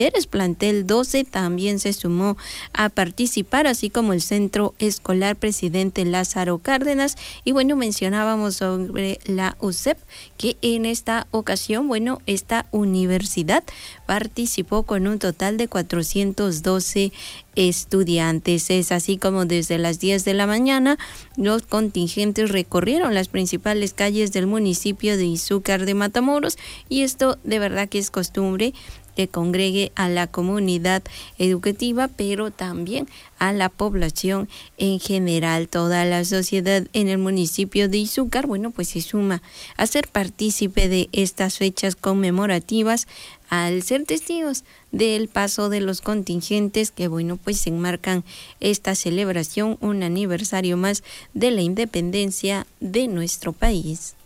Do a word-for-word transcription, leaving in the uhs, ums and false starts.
Plantel doce también se sumó a participar, así como el Centro Escolar Presidente Lázaro Cárdenas. Y bueno, mencionábamos sobre la U C E P, que en esta ocasión, bueno, esta universidad participó con un total de cuatrocientos doce estudiantes. Es así como desde las diez de la mañana los contingentes recorrieron las principales calles del municipio de Izúcar de Matamoros, y esto de verdad que es costumbre que congregue a la comunidad educativa, pero también a la población en general. Toda la sociedad en el municipio de Izúcar, bueno, pues se suma a ser partícipe de estas fechas conmemorativas, al ser testigos del paso de los contingentes que, bueno, pues enmarcan esta celebración, un aniversario más de la independencia de nuestro país.